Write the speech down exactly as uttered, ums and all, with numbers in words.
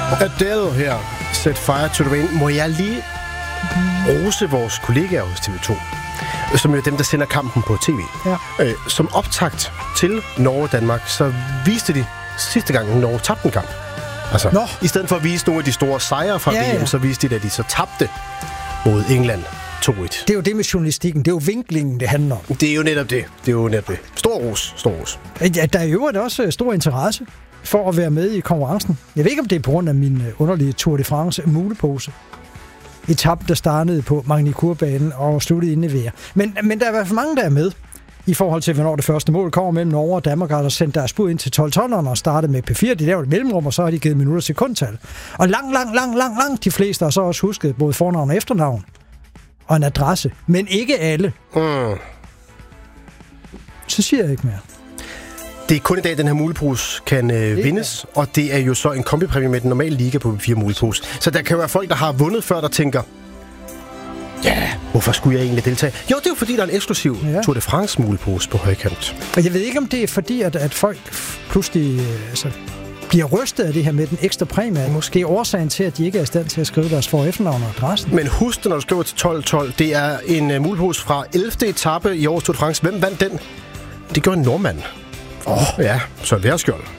Adele her, Set Fire to the Rain. Må jeg lige rose vores kollegaer hos T V to, som er dem, der sender kampen på tv. Ja. Øh, som optakt til Norge-Danmark, så viste de sidste gang, Norge tabte en kamp. Altså, Nå. i stedet for at vise nogle af de store sejre fra Ja, V M, ja. så viste de, at de så tabte mod England to et. Det er jo det med journalistikken. Det er jo vinklingen, det handler om. Det er jo netop det. Det er jo netop det. Stor ros. Stor ros. Ja, der er jo også stor interesse for at være med i konkurrencen. Jeg ved ikke, om det er på grund af min underlige Tour de France mulepose. Etappen, der startede på Magny-Cours-banen og sluttede inde i V R. Men, men der er i hvert fald mange, der er med i forhold til, hvornår det første mål kommer mellem Norge og Danmark, har der sendt deres bud ind til tolv-tonnerne og startet med P fire. De lavede et mellemrum, og så har de givet minutter sekundtal. Og lang, lang, lang, lang, lang de fleste har så også husket både fornavn og efternavn og en adresse. Men ikke alle. Mm. Så siger jeg ikke mere. Det er kun i dag, den her mulepose kan øh, vindes, og det er jo så en kombipræmie med den normale liga på P fire mulepose. Så der kan jo være folk, der har vundet før, der tænker, ja, hvorfor skulle jeg egentlig deltage? Jo, det er jo fordi, der er en eksklusiv ja. Tour de France mulepose på højkant. Og jeg ved ikke, om det er fordi, at, at folk pludselig øh, altså, bliver rystet af det her med den ekstra præmie. Måske årsagen til, at de ikke er i stand til at skrive deres for- og efternavn og adressen. Men husk det, når du skriver til tolv tolv. Det er en uh, mulepose fra ellevte etape i årets Tour de France. Hvem vandt den? Det gjorde en nordmand. Åh, oh. Ja, så Værskjold.